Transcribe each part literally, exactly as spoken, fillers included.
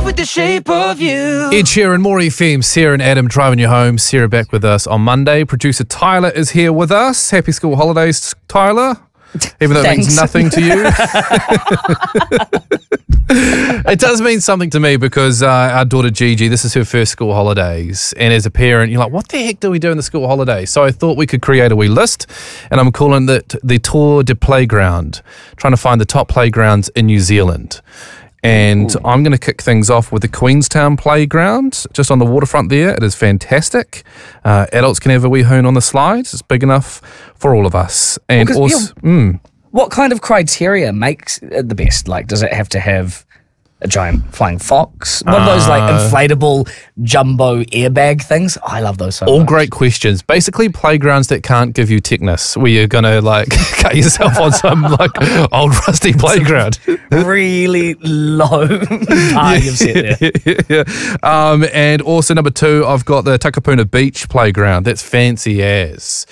with the shape of you. Ed Sheeran, More F M, Sarah and Adam driving you home. Sarah back with us on Monday. Producer Tyler is here with us. Happy school holidays, Tyler. Even though it means nothing to you. It does mean something to me because uh, our daughter Gigi, this is her first school holidays. And as a parent, you're like, what the heck do we do in the school holidays? So I thought we could create a wee list. And I'm calling it the Tour de Playground. Trying to find the top playgrounds in New Zealand. And Ooh. I'm going to kick things off with the Queenstown Playground, just on the waterfront there. It is fantastic. Uh, adults can have a wee hoon on the slides. It's big enough for all of us. And well, also, yeah, mm, what kind of criteria makes it the best? Like, does it have to have a giant flying fox? One of those like inflatable jumbo airbag things? Oh, I love those so all much. great questions. Basically, playgrounds that can't give you tetanus, where you're going to like cut yourself on some like old rusty playground. Really low bar you've set there. Yeah. Um, and also number two, I've got the Takapuna Beach Playground. That's fancy as.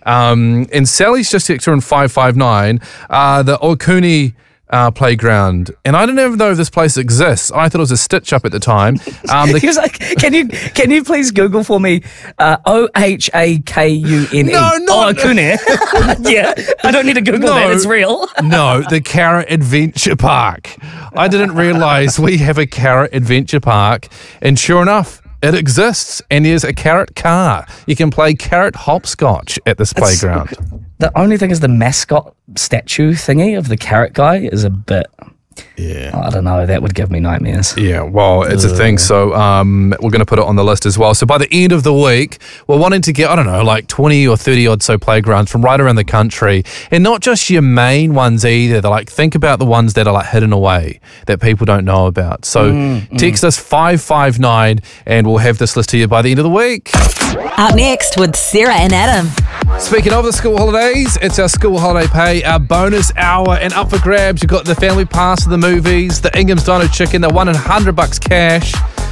Um, and Sally's just texted in five five nine, uh, the Okuni Uh, playground, and I don't even know if this place exists. I thought it was a stitch up at the time. Um, the he was like, "Can you can you please Google for me uh, O H A K U N E?" No, no, oh, Okune. Yeah, I don't need to Google no, that. It's real. No, the Carrot Adventure Park. I didn't realise we have a Carrot Adventure Park, and sure enough, it exists, and there's a carrot car. You can play carrot hopscotch at this playground. It's, the only thing is the mascot statue thingy of the carrot guy is a bit... Yeah. I don't know. That would give me nightmares. Yeah, well, it's Ugh. a thing. So um, we're going to put it on the list as well. So by the end of the week, we're wanting to get, I don't know, like twenty or thirty odd so playgrounds from right around the country. And not just your main ones either. They're like, think about the ones that are like hidden away that people don't know about. So mm, text mm. us five five nine and we'll have this list to you by the end of the week. Up next with Sarah and Adam. Speaking of the school holidays, it's our school holiday pay, our bonus hour, and up for grabs. You've got the family pass to the movies, the Ingham's Dino Chicken, the one hundred bucks cash,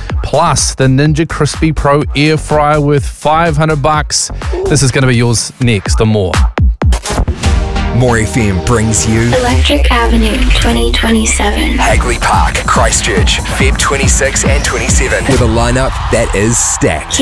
plus the Ninja Crispy Pro Air Fryer worth five hundred bucks. This is going to be yours next, or more. More F M brings you Electric Avenue twenty twenty-seven. Hagley Park, Christchurch, February twenty-sixth and twenty-seventh, with a lineup that is stacked.